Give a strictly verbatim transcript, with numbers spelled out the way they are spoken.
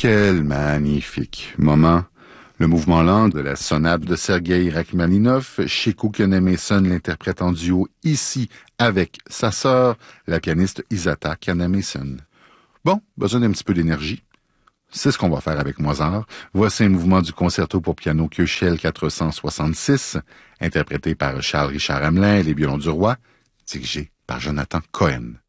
Quel magnifique moment. Le mouvement lent de la sonate de Sergueï Rachmaninov, chez Cook Mason l'interprète en duo ici avec sa sœur, la pianiste Isata Kanemason. Bon, besoin d'un petit peu d'énergie. C'est ce qu'on va faire avec Mozart. Voici un mouvement du concerto pour piano Köchel quatre cent soixante-six, interprété par Charles Richard Hamelin et les violons du roi, dirigé par Jonathan Cohen.